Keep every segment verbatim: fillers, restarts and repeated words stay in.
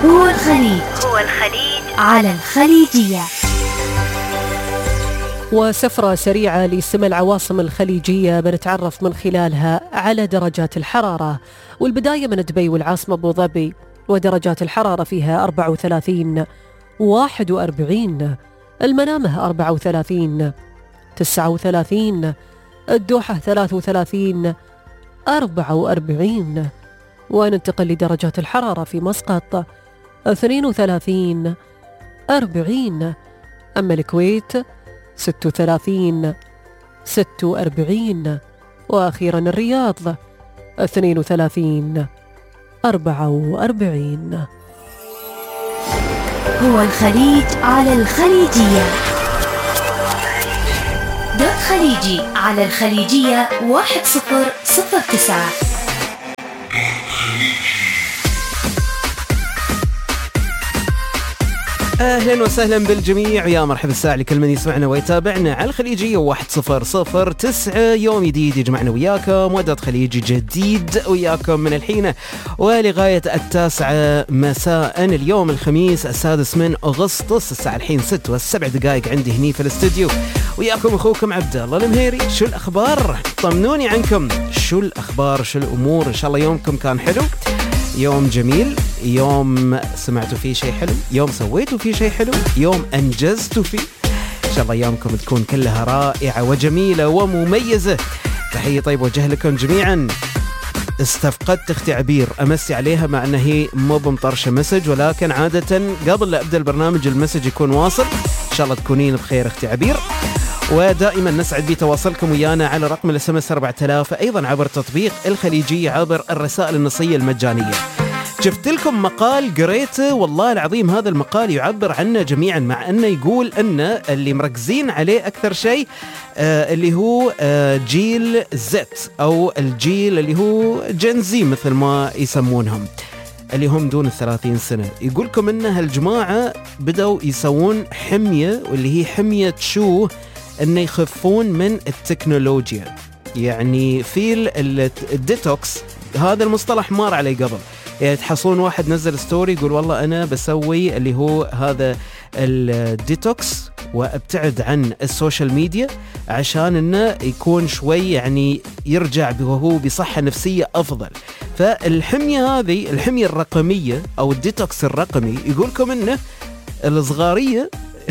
هو الخليج هو الخليج على الخليجية. وسفرة سريعة لسمى العواصم الخليجية بنتعرف من خلالها على درجات الحرارة، والبداية من دبي والعاصمة أبو ظبي، ودرجات الحرارة فيها أربعة وثلاثين، واحد وأربعين، المنامة أربعة وثلاثين، تسعة وثلاثين، الدوحة ثلاثة وثلاثين، أربعة وأربعين. وننتقل لدرجات الحرارة في مسقط اثنين وثلاثين، أربعين، أما الكويت ستة وثلاثين، ستة وأربعين، وأخيرا الرياض اثنين وثلاثين، أربعة وأربعين. هو الخليج على الخليجية. دوت خليجي على الخليجية واحد صفر صفر تسعة. أهلا وسهلا بالجميع، يا مرحبا الساعة لكل من يسمعنا ويتابعنا على الخليجية واحد صفر صفر تسعة. يوم جديد يجمعنا وياكم، ودد خليجي جديد وياكم من الحين ولغاية التاسعة مساء اليوم الخميس السادس من أغسطس. الساعة الحين ست والسبع دقائق عندي هني في الاستوديو، وياكم أخوكم عبد الله المهيري. شو الأخبار؟ طمنوني عنكم، شو الأخبار؟ شو الأمور؟ إن شاء الله يومكم كان حلو، يوم جميل، يوم سمعتوا فيه شيء حلو، يوم سويتوا فيه شيء حلو، يوم أنجزتوا فيه. إن شاء الله أيامكم تكون كلها رائعة وجميلة ومميزة. تحية طيب وجه لكم جميعا. استفقدت اختي عبير، أمسي عليها مع أنها هي مو بمطرشة مسج، ولكن عادة قبل لا أبدأ البرنامج المسج يكون واصل. إن شاء الله تكونين بخير اختي عبير، ودائما نسعد بتواصلكم ويانا على رقم الاس ام اس أربعة آلاف، ايضا عبر تطبيق الخليجية عبر الرسائل النصية المجانية. شفت لكم مقال قريته، والله العظيم هذا المقال يعبر عنا جميعا، مع انه يقول ان اللي مركزين عليه اكثر شيء آه اللي هو آه جيل زت، او الجيل اللي هو جنزي مثل ما يسمونهم، اللي هم دون الثلاثين سنة. يقولكم ان هالجماعة بدأوا يسوون حمية، واللي هي حمية شو؟ انه يخفون من التكنولوجيا. يعني في الديتوكس، هذا المصطلح مار علي قبل، يعني تحصلون واحد نزل ستوري يقول والله انا بسوي اللي هو هذا الديتوكس وابتعد عن السوشيال ميديا عشان انه يكون شوي يعني يرجع وهو بصحة نفسية افضل. فالحمية هذه الحمية الرقمية او الديتوكس الرقمي، يقولكم انه الصغارية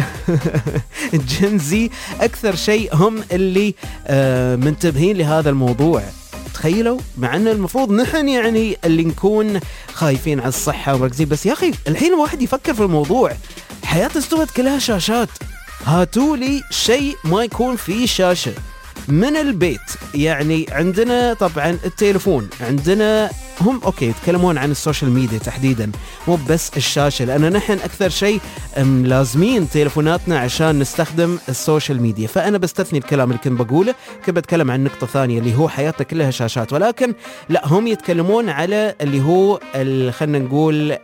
الجنزي أكثر شيء هم اللي آه منتبهين لهذا الموضوع. تخيلوا، مع أن المفروض نحن يعني اللي نكون خايفين على الصحة ومركزين، بس يا أخي الحين الواحد يفكر في الموضوع، حياة استوت كلها شاشات، هاتوا لي شيء ما يكون فيه شاشة من البيت. يعني عندنا طبعا التليفون، عندنا هم اوكي يتكلمون عن السوشيال ميديا تحديدا، مو بس الشاشة، لأن نحن أكثر شيء لازمين تليفوناتنا عشان نستخدم السوشيال ميديا. فأنا بستثني الكلام اللي كنت بقوله، كنت بتكلم عن نقطة ثانية اللي هو حياتنا كلها شاشات، ولكن لا، هم يتكلمون على اللي هو خلنا نقول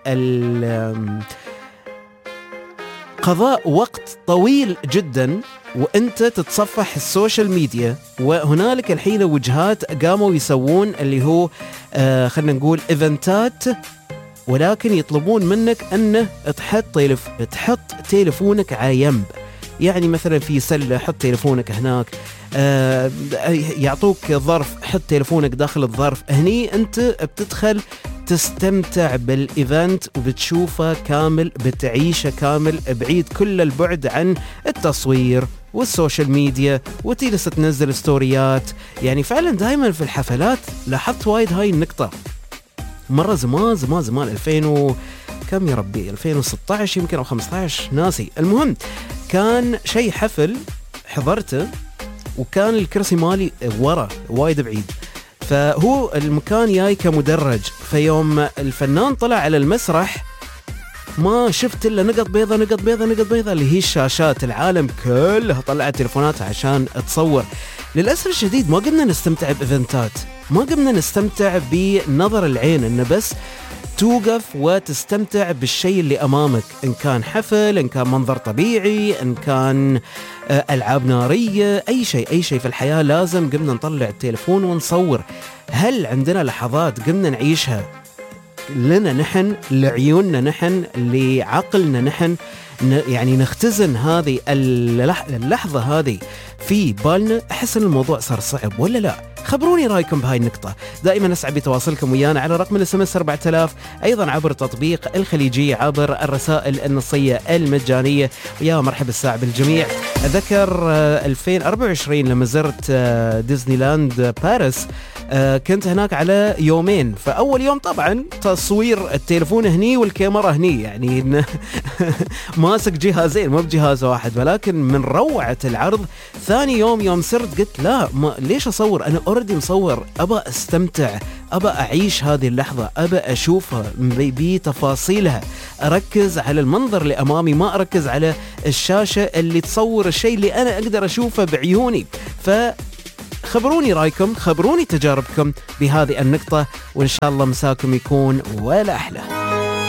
قضاء وقت طويل جدا وانت تتصفح السوشيال ميديا. وهنالك الحين وجهات قاموا يسوون اللي هو آه خلنا نقول ايفنتات، ولكن يطلبون منك انه تحط تلف... تحط تليفونك على ينب. يعني مثلا في سلة حط تليفونك هناك، آه يعطوك ظرف حط تليفونك داخل الظرف، هني انت بتدخل تستمتع بالايفنت وبتشوفه كامل، بتعيشه كامل، بعيد كل البعد عن التصوير والسوشيال ميديا، وتجلس تنزل ستوريات. يعني فعلا دائما في الحفلات لاحظت وايد هاي النقطة. مرة زمان زمان زمان ألفين و كم يا ربي ألفين وستة عشر يمكن أو خمسة عشر ناسي، المهم كان شيء حفل حضرته وكان الكرسي مالي ورا وايد بعيد، فهو المكان جاي كمدرج. فيوم الفنان طلع على المسرح ما شفت إلا نقط بيضة نقط بيضة نقط بيضة اللي هي الشاشات، العالم كلها طلعت تليفوناتها عشان تصور. للأسف الشديد ما قمنا نستمتع بإيفنتات، ما قمنا نستمتع بنظر العين، إنه بس توقف وتستمتع بالشيء اللي أمامك، إن كان حفل، إن كان منظر طبيعي، إن كان ألعاب نارية، أي شيء أي شيء في الحياة لازم قمنا نطلع التليفون ونصور. هل عندنا لحظات قمنا نعيشها لنا نحن، لعيوننا نحن، لعقلنا نحن، يعني نختزن هذه اللحظة هذه في بالنا، أحس أن الموضوع صار صعب ولا لا؟ خبروني رأيكم بهاي النقطة. دائما أسعد بتواصلكم ويانا على رقم الاس ام اس أربعة آلاف، أيضا عبر تطبيق الخليجية، عبر الرسائل النصية المجانية. ويا مرحبا الساعة بالجميع. أذكر ألفين وأربعة وعشرين لما زرت ديزني لاند باريس، كنت هناك على يومين. فأول يوم طبعا تصوير التليفون هني والكاميرا هني، يعني ماسك جهازين مو بجهاز واحد، ولكن من روعة العرض. ثاني يوم يوم سرت قلت لا، ما ليش أصور؟ أنا أوردي مصور، أبى أستمتع، أبى أعيش هذه اللحظة، أبى أشوفها بتفاصيلها، أركز على المنظر اللي أمامي، ما أركز على الشاشة اللي تصور الشيء اللي أنا أقدر أشوفه بعيوني. ف خبروني رايكم، خبروني تجاربكم بهذه النقطة، وإن شاء الله مساكم يكون ولا أحلى.